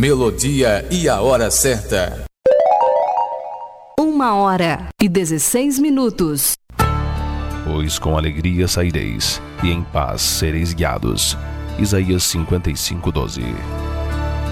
melodia e a hora certa. 1h16. Pois com alegria saireis, e em paz sereis guiados. Isaías 55:12.